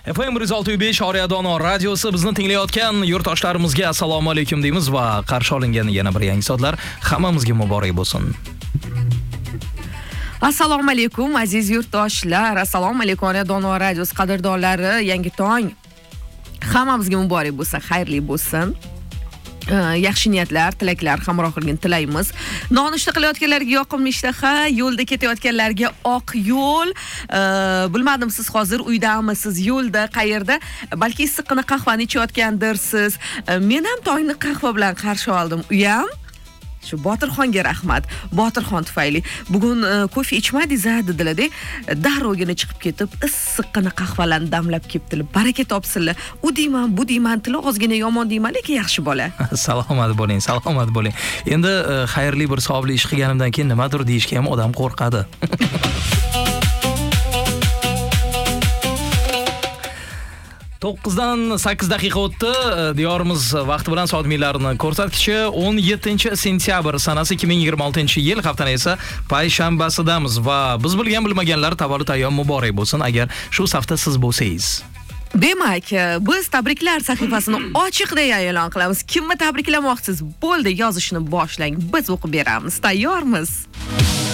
FM 106.5 Oriya Dono radiosi bizni tinglayotgan yurtdoshlarimizga assalomu alaykum deymiz va qarshi olingan yana bir yangi soatlar hammamizga muborak bo'lsin. Assalomu alaykum aziz yurtdoshlar. Assalomu alaykum Oriya Dono radiosi qadrdonlari. Yangi tong hammamizga muborak bo'lsin, xayrli bo'lsin. Yaxshi niyatlar, tilaklar hamrohligini tilaymiz. Nonushta qilayotganlarga yoqimli ishtaha, yo'lda ketayotganlarga oq yo'l. Bilmadim siz hozir uydamisiz, yo'lda, qayerda? Balki issiqqina qahvani ichayotgandirsiz. Men ham tongni qahva bilan qarshi oldim. Uyam shu Botirxonga rahmat. Botirxon tufayli. Bugun kofe ichmadingiz-a dedilar-da. Darrogina chiqib ketib, issiqqina qahvalarni damlab kelibdilar. Baraka topsinlar. U deyman, bu deyman, tili ozgina yomon deyman, lekin yaxshi bola. Salomat bo'ling, salomat bo'ling. Endi xayrli bir savobli ish qilganimdan keyin nimadir deyishga ham odam qo'rqadi. 9dan 8 daqiqa o'tdi. Diyorimiz vaqti bilan soat millarini ko'rsatkichi 17 sentyabr sanasi 2026-yil, haftani esa payshanbasidamiz va biz bilgan bilmaganlar tavallud ayyom muborak bo'lsin agar shu safda siz bo'lsangiz. Demak, biz tabriklar sahifasini ochiqda e'lon qilamiz. Kimni tabriklamoqchisiz? Bo'ldi, yozishni boshlang. Biz o'qib beramiz. Tayyormiz?